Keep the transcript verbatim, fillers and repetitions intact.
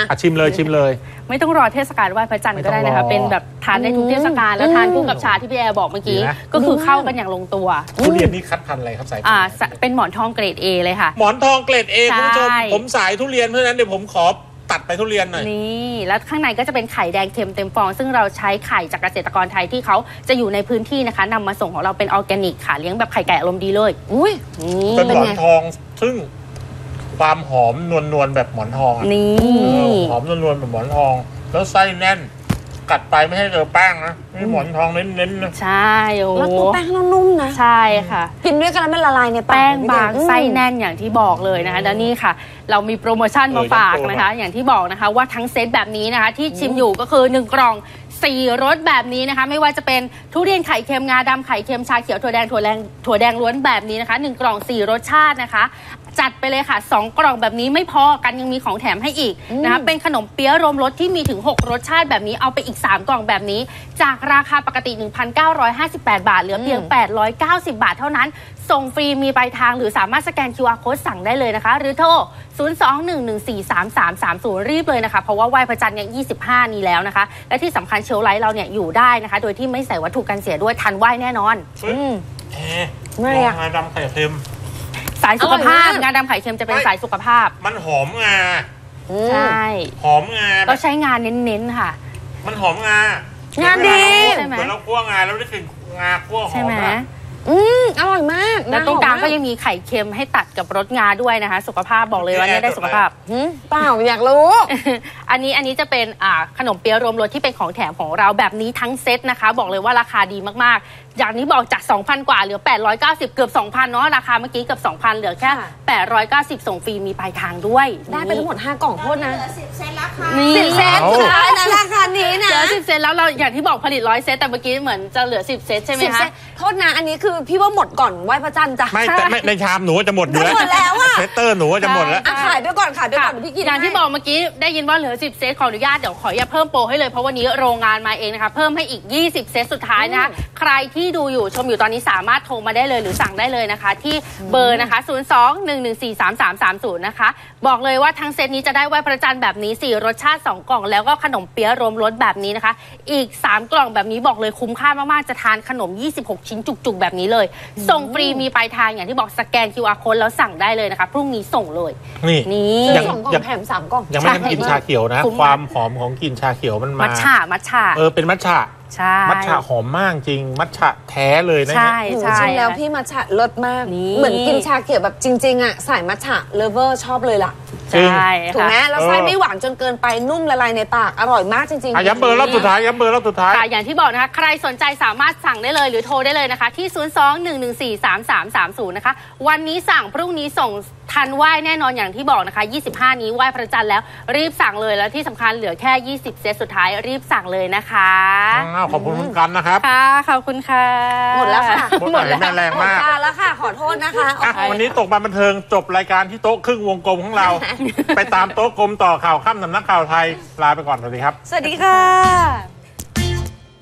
ชิมเลยชิมเลยไม่ต้องรอเทศกาลไหว้พระจันทร์ก็ได้นะคะเป็นแบบทานได้ทุกเทศกาลแล้วทานคู่กับชาที่พี่แอร์บอกเมื่อกี้ก็คือเข้ากันอย่างลงตัวทุเรียนนี่คัดพันธุ์อะไรครับสายอ่าเป็นหมอนทองเกรด เอ เลยค่ะหมอนทองเกรด เอ คุณผู้ชมผมสายทุเรียนเพราะฉะนั้นเดี๋ยวผมขอตัดไปทุเรียนหน่อยนี่แล้วข้างในก็จะเป็นไข่แดงเค็มเต็มฟองซึ่งเราใช้ไข่จากเกษตรกรไทยที่เขาจะอยู่ในพื้นที่นะคะนำมาส่งของเราเป็นออร์แกนิกค่ะเลี้ยงแบบไข่ไก่อารมณ์ดีเลยอุ้ยเป็นหมอนทองซึ่งความหอมนวลๆแบบหมอนทองนี่หอมนวลๆแบบหมอนทองแล้วไส้แน่นกัดไปไม่ให้เจอแป้งนะนี่หมอนทองเน้นๆนะใช่โอ้แล้วตัวแป้งนุ่มๆนะใช่ค่ะกินด้วยกันแล้วมันละลายในปากแป้งบางไส้แน่นอย่างที่บอกเลยนะคะแล้วนี่ค่ะเรามีโปรโมชั่นมาฝากนะคะอย่างที่บอกนะคะว่าทั้งเซตแบบนี้นะคะที่ชิมอยู่ก็คือหนึ่งกล่องสี่รสแบบนี้นะคะไม่ว่าจะเป็นทุเรียนไข่เค็มงาดำไข่เค็มชาเขียวถั่วแดงถั่วแดงถั่วแดงล้วนแบบนี้นะคะหนึ่งกล่องสี่รสชาตินะคะจัดไปเลยค่ะสองกล่องแบบนี้ไม่พอกันยังมีของแถมให้อีกนะคะเป็นขนมเปี๊ยะรวมรสที่มีถึงหกรสชาติแบบนี้เอาไปอีกสามกล่องแบบนี้จากราคาปกติ หนึ่งพันเก้าร้อยห้าสิบแปด บาทเหลือเพียงแปดร้อยเก้าสิบ บาทเท่านั้นส่งฟรีมีปลายทางหรือสามารถสแกน คิว อาร์ Code สั่งได้เลยนะคะหรือโทรศูนย์ สอง หนึ่ง หนึ่ง สี่ สาม สาม สาม ศูนย์รีบเลยนะคะเพราะว่าไหว้พระจันทร์เนี่ยยี่สิบห้านี้แล้วนะคะและที่สำคัญเชลไลท์เราเนี่ยอยู่ได้นะคะโดยที่ไม่ใส่วัตถุกันเสียด้วยทันไหว้แน่นอนอืมเอ๊ะไม่อะงาดำไข่เค็มสายสุขภาพงาดำไข่เค็มจะเป็นสายสุขภาพมันหอมงาใช่หอมงาเราใช้งาเน้นๆค่ะมันหอมงางาดีใช่ไหมเหมือนเราคั่วงาแล้วได้กลิ่นงาคั่วหอมใช่ไหมอืมอร่อยมากแล้วตรงกลางก็ยังมีไข่เค็มให้ตัดกับรสงาด้วยนะคะสุขภาพบอกเลยว่าเนี่ยได้สุขภาพเปล่าอยากรู้อันนี้อันนี้จะเป็นอ่าขนมเปี๊ยะรวมรสที่เป็นของแถมของเราแบบนี้ทั้งเซตนะคะบอกเลยว่าราคาดีมากๆอย่างนี้บอกจาก สองพัน กว่าเหลือแปดร้อยเก้าสิบเกือบ สองพัน เนาะราคาเมื่อกี้เกือบ สองพัน เหลือแค่แปดร้อยเก้าสิบส่งฟรีมีปลายทางด้วยได้ไปทั้งหมดห้ากล่องโทษนะสิบเซตแล้วค่ะสิบเซตสุดท้ายนะราคานี้นะเหลือสิบเซตแล้วเราอย่างที่บอกผลิตร้อยเซตแต่เมื่อกี้เหมือนจะเหลือสิบเซตใช่ไหมคะโทษนะอันนี้คือพี่ว่าหมดก่อนไหว้พระจันทร์จ้ะไม่แต่ในชามหนูจะหมดอยู่แล้วหมดแล้วอะเซตเตอร์หนูจะหมดแล้วขายไปก่อนขายไปก่อนพี่กินอย่างที่บอกเมื่อกี้ได้ยินว่าเหลือสิบเซตขออนุญาตเดี๋ยวขออย่าเพิ่มโปรให้เลยเพราะวันนี้โรงงานมาเองนะคะเพิ่มให้อีกยี่สิบเซตสุดท้ายนะคะใครที่ดูอยู่ชมอยู่ตอนนี้สามารถโทรมาได้เลยหรือสั่งได้เลยนะคะที่เบอร์นะคะศูนย์ สอง หนึ่ง หนึ่ง สี่ สาม สาม สาม ศูนย์นะคะบอกเลยว่าทั้งเซตนี้จะได้ไหว้พระจันทร์แบบนี้สี่รสชาติสองกล่องแล้วก็ขนมเปี๊ยะรวมรสแบบนี้นะคะอีกสามกล่องแบบนี้บอกเลยคุ้มค่ามากๆจะทานขนมยี่สิบหกชิ้นจุกๆแบบนี้เลยส่งฟรีมีปลายทางอย่างที่บอกสแกน คิว อาร์ Code แล้วสั่งได้เลยนะคะพรุ่งนี้ส่งเลยนี่นี่สองกล่องแถมสามกล่องยังไม่ได้กินชาเขียวนะความหอมของกลิ่นชาเขียวมันมามัทฉะมัทฉะเออเป็นมัทฉะใช่มัทฉะหอมมากจริงมัทฉะแท้เลยนะใช่ใช่แล้วพี่มัทฉะเลิศมากเหมือนกินชาเขียวแบบจริงๆอ่ะสายมัทฉะเลฟเวอร์ชอบเลยล่ะใช่ถูกไหมแล้วไส้ไม่หวานจนเกินไปนุ่มละลายในปากอร่อยมากจริงๆย้ำเบอร์รอบสุดท้ายย้ำเบอร์รอบสุดท้ายอย่างที่บอกนะคะใครสนใจสามารถสั่งได้เลยหรือโทรได้เลยนะคะที่ศูนย์ สอง หนึ่ง หนึ่ง สี่ สาม สาม สาม ศูนย์นะคะวันนี้สั่งพรุ่งนี้ส่งทันไหว้แน่นอนอย่างที่บอกนะคะยี่สิบห้านี้ไหว้พระจันทร์แล้วรีบสั่งเลยแล้วที่สำคัญเหลือแค่ยี่สิบเซตสุดท้ายรีบสั่งเลยนะคะขอบคุณคุณกันนะครับค่ะขอบคุณค่ะหมดแล้วค่ะหมดแล้วแรงมากหมดแล้วค่ะขอโทษนะคะวันนี้ตกมาบันเทิงจบรายการที่โต๊ะครึ่งวงกลมของเราไปตามโต๊ะกลมต่อข่าวค่ำสำนักข่าวไทยลาไปก่อนสวัสดีครับสวัสดีค่ะ